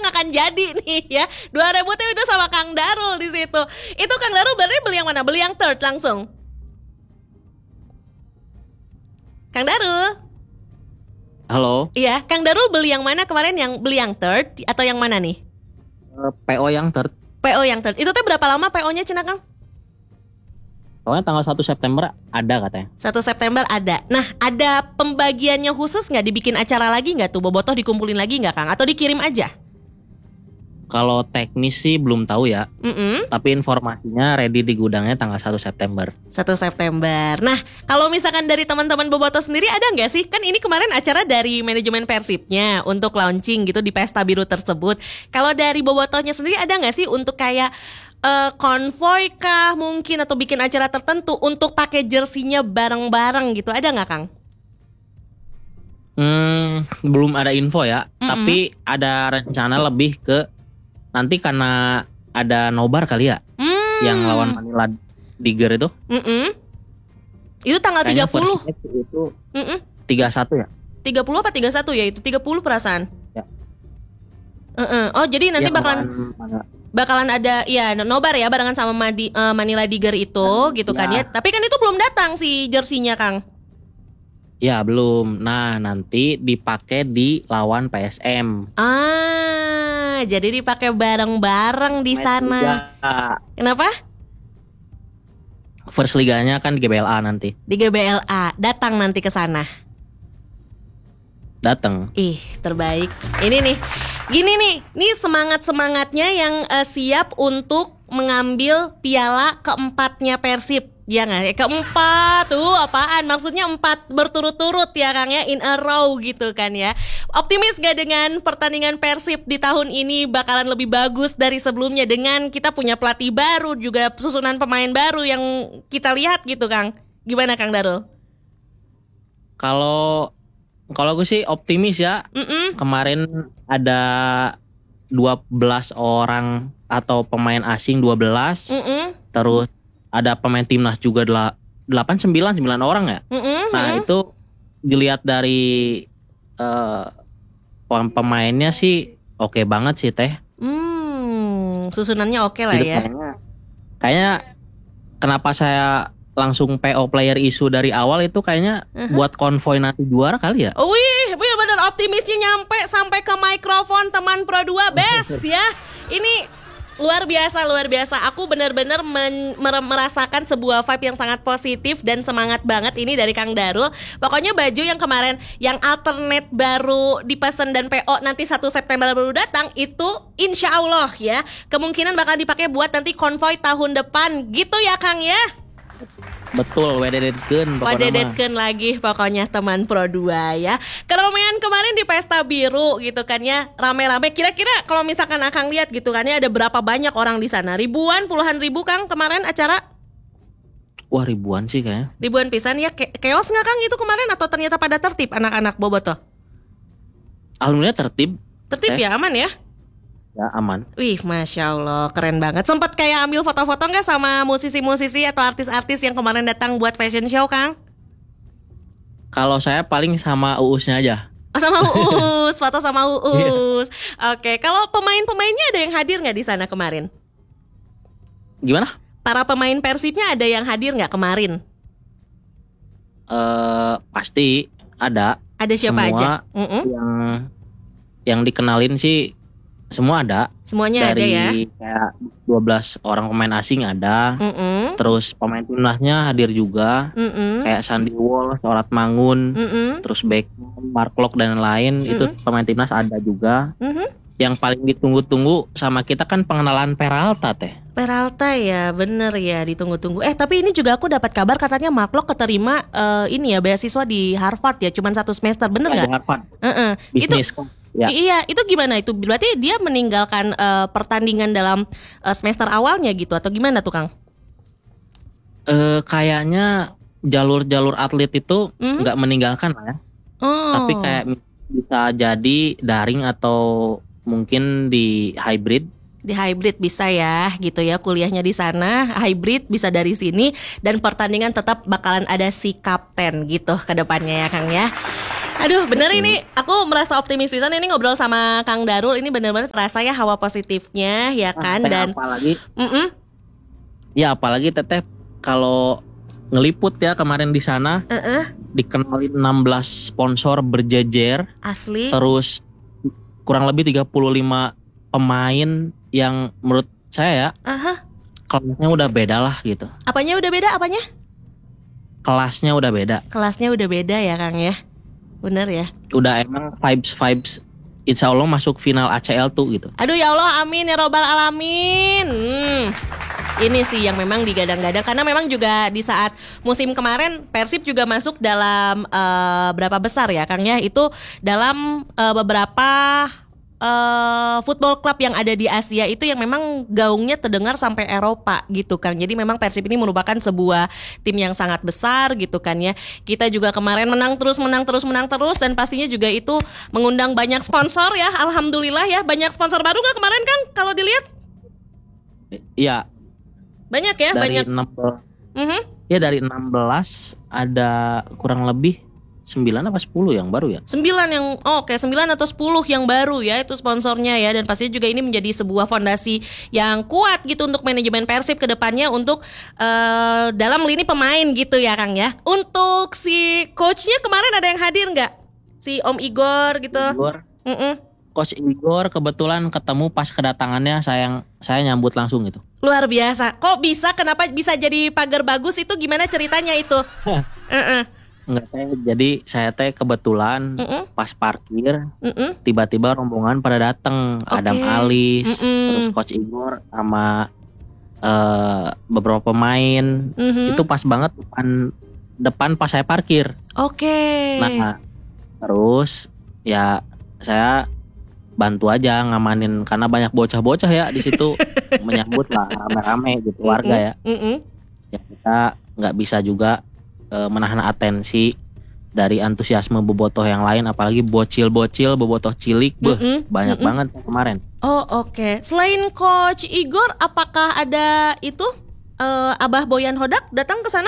Kang akan jadi nih ya. 2.000 tuh udah sama Kang Darul di situ. Itu Kang Darul berarti beli yang mana? Beli yang third langsung. Kang Darul. Halo. Iya, Kang Darul beli yang mana kemarin? Yang beli yang third atau yang mana nih? PO yang third. PO yang third. Itu teh berapa lama PO-nya Cina Kang? Pokoknya tanggal 1 September ada katanya. 1 September ada. Nah, ada pembagiannya khusus nggak? Dibikin acara lagi nggak tuh? Bobotoh dikumpulin lagi nggak Kang? Atau dikirim aja? Kalau teknis sih belum tahu ya. Tapi informasinya ready di gudangnya tanggal 1 September. 1 September. Nah, kalau misalkan dari teman-teman Bobotoh sendiri ada nggak sih? Kan ini kemarin acara dari manajemen Persibnya untuk launching gitu di Pesta Biru tersebut. Kalau dari Bobotohnya sendiri ada nggak sih untuk kayak konvoy kah mungkin atau bikin acara tertentu untuk pakai jersinya bareng-bareng gitu, ada nggak Kang? Belum ada info ya. Tapi ada rencana lebih ke nanti karena ada nobar kali ya, yang lawan Manila Tiger itu. Itu tanggal Kayaknya 30. Itu 31 ya. 30 apa 31 ya itu 30 perasaan. Ya. Oh jadi nanti Ya, bakalan ada ya nobar ya barengan sama Manila Tiger itu gitu kan ya. Tapi kan itu belum datang si jersinya Kang. Ya belum. Nah nanti dipakai di lawan PSM. Jadi dipakai bareng-bareng di sana. Kenapa? First liganya kan di GBLA nanti. Di GBLA, datang nanti ke sana. Datang. Ih, terbaik. Ini nih. Gini nih, semangat-semangatnya yang siap untuk mengambil piala keempatnya Persib. Ya nggak? Keempat tuh apaan? Maksudnya 4 berturut-turut ya Kang ya, in a row gitu kan ya. Optimis gak dengan pertandingan Persib di tahun ini bakalan lebih bagus dari sebelumnya dengan kita punya pelatih baru juga susunan pemain baru yang kita lihat gitu Kang. Gimana Kang Darul? Kalau gue sih optimis ya. Kemarin ada 12 orang atau pemain asing 12. Terus ada pemain timnas juga 9 orang ya. Nah itu dilihat dari pemainnya sih oke banget sih Teh. Susunannya oke lah jadi ya. Kayaknya kenapa saya langsung PO player isu dari awal itu kayaknya buat konvoy nanti juara kali ya. Wih bener optimisnya nyampe sampai ke mikrofon teman Pro 2 best ya. Ini luar biasa. Aku benar-benar merasakan sebuah vibe yang sangat positif dan semangat banget ini dari Kang Darul. Pokoknya baju yang kemarin yang alternate baru dipesan dan PO nanti 1 September baru datang itu insya Allah ya kemungkinan bakal dipakai buat nanti konvoy tahun depan gitu ya Kang ya. Betul, wededetkeun lagi pokoknya teman Pro 2 ya. Keramaian kemarin di Pesta Biru gitu kan ya, rame-rame. Kira-kira kalau misalkan Akang lihat gitu kan ya, ada berapa banyak orang di sana? Ribuan, puluhan ribu Kang kemarin acara? Wah ribuan sih kayaknya. Ribuan pisan ya. Keos nggak Kang itu kemarin atau ternyata pada tertib anak-anak Bobotoh? Alhamdulillah tertib. Tertib ya, aman ya? Ya aman. Wih, Masya Allah, keren banget. Sempat kayak ambil foto-foto nggak sama musisi-musisi atau artis-artis yang kemarin datang buat fashion show, Kang? Kalau saya paling sama Uusnya aja. Oh, sama Uus, foto sama Uus. Oke, kalau pemain-pemainnya ada yang hadir nggak di sana kemarin? Gimana? Para pemain Persibnya ada yang hadir nggak kemarin? Pasti ada. Ada siapa semua aja? Yang dikenalin sih semua ada. Semuanya ada ya. Dari kayak 12 orang pemain asing ada. Terus pemain timnasnya hadir juga. Kayak Sandy Wall, Sorat Mangun, terus Beckham, Mark Locke dan lain-lain. Itu pemain timnas ada juga. Yang paling ditunggu-tunggu sama kita kan pengenalan Peralta Teh. Peralta ya, bener ya, ditunggu-tunggu. Tapi ini juga aku dapat kabar katanya Mark Locke keterima ini ya beasiswa di Harvard ya, cuman 1 semester, bener nggak? Di Harvard. Bisnis kan. Ya. Iya, itu gimana itu? Berarti dia meninggalkan pertandingan dalam semester awalnya gitu atau gimana tuh Kang? Kayaknya jalur atlet itu nggak meninggalkan lah ya. Tapi kayak bisa jadi daring atau mungkin di hybrid. Di hybrid bisa ya gitu ya, kuliahnya di sana hybrid bisa dari sini dan pertandingan tetap bakalan ada si kapten gitu ke depannya ya Kang ya. Aduh, bener ini aku merasa optimis pisan ini ngobrol sama Kang Darul, ini bener-bener terasa ya hawa positifnya ya kan. Dan apalagi ya apalagi Teteh kalau ngeliput ya kemarin di sana, dikenalin 16 sponsor berjejer. Asli. Terus kurang lebih 35 pemain yang menurut saya kelasnya udah beda lah gitu. Apanya udah beda? Apanya? Kelasnya udah beda. Kelasnya udah beda ya Kang ya. Bener ya. Udah emang vibes insya Allah masuk final ACL tuh gitu. Aduh ya Allah, amin ya robbal alamin. Ini sih yang memang digadang-gadang karena memang juga di saat musim kemarin Persib juga masuk dalam berapa besar ya Kang ya, itu dalam beberapa football club yang ada di Asia itu yang memang gaungnya terdengar sampai Eropa gitu kan. Jadi memang Persib ini merupakan sebuah tim yang sangat besar gitu kan ya. Kita juga kemarin menang terus dan pastinya juga itu mengundang banyak sponsor ya. Alhamdulillah ya, banyak sponsor baru nggak kemarin Kang kalau dilihat? Iya. Banyak ya, dari banyak. Ya dari 16 ada kurang lebih 9 apa 10 yang baru ya? 9 yang oke, 9 atau 10 yang baru ya itu sponsornya ya, dan pastinya juga ini menjadi sebuah fondasi yang kuat gitu untuk manajemen Persib ke depannya untuk dalam lini pemain gitu ya Kang ya. Untuk si coachnya kemarin ada yang hadir nggak? Si Om Igor gitu. Igor. Coach Igor kebetulan ketemu pas kedatangannya, saya nyambut langsung gitu. Luar biasa. Kok bisa? Kenapa bisa jadi pagar bagus itu? Gimana ceritanya itu? Enggak, saya kebetulan pas parkir tiba-tiba rombongan pada datang, Adam Alis, terus Coach Igor sama beberapa pemain. Itu pas banget depan pas saya parkir. Nah, terus ya saya bantu aja ngamanin karena banyak bocah-bocah ya di situ menyambut lah rame-rame gitu warga ya. Ya kita nggak bisa juga menahan atensi dari antusiasme bobotoh yang lain, apalagi bocil-bocil bobotoh cilik banyak banget kemarin. Oke. Selain Coach Igor, apakah ada itu Abah Boyan Hodak datang ke sana?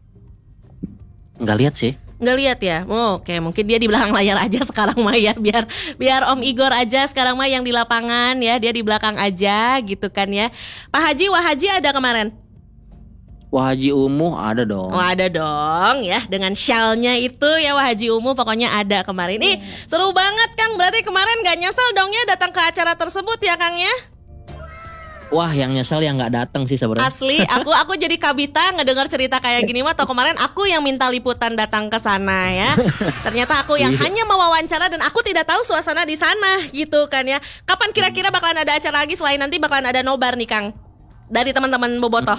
Nggak lihat sih. Nggak lihat ya. Oke, mungkin dia di belakang layar aja sekarang mah ya, biar Om Igor aja sekarang mah yang di lapangan ya, dia di belakang aja gitu kan ya. Pak Haji, Wah Haji ada kemarin? Wah Haji Umuh ada dong. Oh ada dong ya, dengan syalnya itu ya Wah Haji Umuh pokoknya ada kemarin. Ih seru banget Kang, berarti kemarin gak nyesel dong ya datang ke acara tersebut ya Kang ya? Wah yang nyesel yang gak datang sih sebenarnya. Asli, aku jadi kabita ngedengar cerita kayak gini mah. Atau kemarin aku yang minta liputan datang ke sana ya. Ternyata aku yang hanya mewawancara dan aku tidak tahu suasana di sana gitu kan ya. Kapan kira-kira bakalan ada acara lagi selain nanti bakalan ada nobar nih Kang dari teman-teman bobotoh?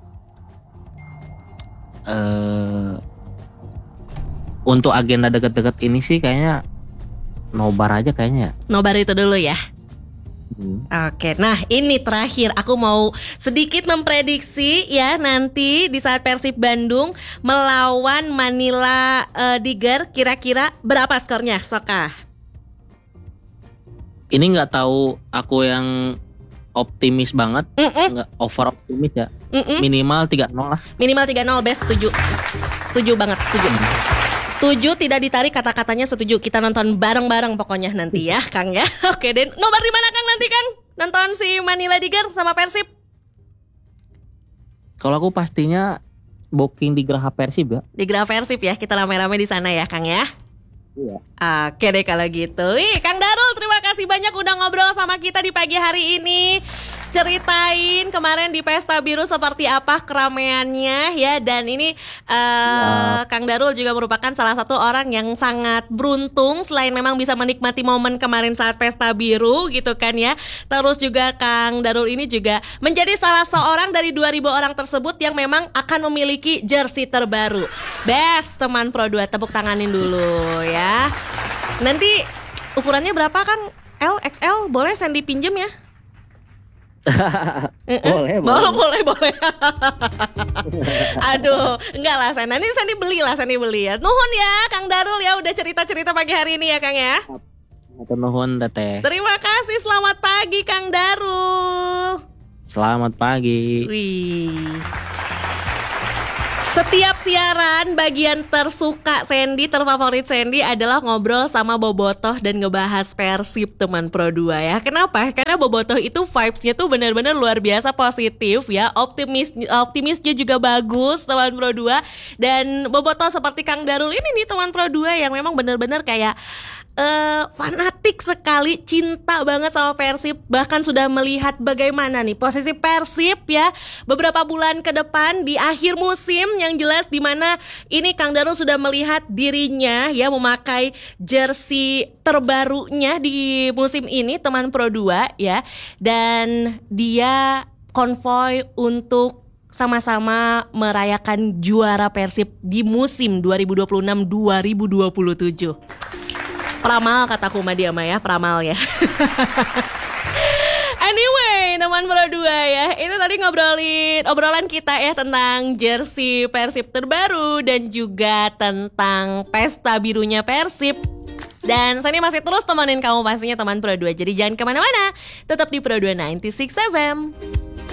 Untuk agenda deket-deket ini sih kayaknya nobar aja kayaknya. Nobar itu dulu ya. Oke, nah ini terakhir aku mau sedikit memprediksi ya nanti di saat Persib Bandung melawan Manila Tiger, kira-kira berapa skornya, Soka? Ini nggak tahu aku yang optimis banget, nggak over optimis ya. Minimal 3-0 lah. Minimal 3-0, best, setuju banget, setuju, tidak ditarik kata-katanya, setuju. Kita nonton bareng-bareng pokoknya nanti ya Kang ya. Oke, Den, nobar di mana Kang nanti Kang? Nonton si Manila Tiger sama Persib? Kalau aku pastinya booking di Geraha Persib ya. Di Geraha Persib ya, kita rame-rame di sana ya Kang ya. Iya. Oke deh kalau gitu. Kang Darul, terima kasih banyak udah ngobrol sama kita di pagi hari ini. Ceritain kemarin di Pesta Biru seperti apa keramaiannya ya. Dan ini Kang Darul juga merupakan salah satu orang yang sangat beruntung, selain memang bisa menikmati momen kemarin saat Pesta Biru gitu kan ya. Terus juga Kang Darul ini juga menjadi salah seorang dari 2.000 orang tersebut yang memang akan memiliki jersey terbaru. Best teman Pro 2, tepuk tanganin dulu ya. Nanti ukurannya berapa Kang? L, XL, boleh Sandy pinjem ya? boleh. Aduh, enggak lah Sandy. Nanti Sandy beli ya. Nuhun ya Kang Darul ya udah cerita-cerita pagi hari ini ya Kang ya. Nuhun Teteh. Terima kasih, selamat pagi Kang Darul. Selamat pagi. Wih. Setiap siaran bagian tersuka Sandy, terfavorit Sandy adalah ngobrol sama Bobotoh dan ngebahas Persib teman Pro 2 ya. Kenapa? Karena Bobotoh itu vibes-nya tuh benar-benar luar biasa positif ya. Optimisnya juga bagus teman Pro 2. Dan Bobotoh seperti Kang Darul ini nih teman Pro 2 yang memang benar-benar kayak fanatik sekali, cinta banget sama Persib. Bahkan sudah melihat bagaimana nih posisi Persib ya beberapa bulan ke depan di akhir musim, yang jelas dimana ini Kang Darul sudah melihat dirinya ya memakai jersey terbarunya di musim ini teman Pro 2 ya. Dan dia konvoy untuk sama-sama merayakan juara Persib di musim 2026-2027. Peramal kataku mah dia mah ya, peramal ya. Anyway, teman Pro 2 ya, itu tadi obrolan kita ya tentang jersey Persib terbaru dan juga tentang pesta birunya Persib. Dan saya masih terus temenin kamu pastinya teman Pro 2. Jadi jangan kemana-mana, tetap di Pro 2 96 FM.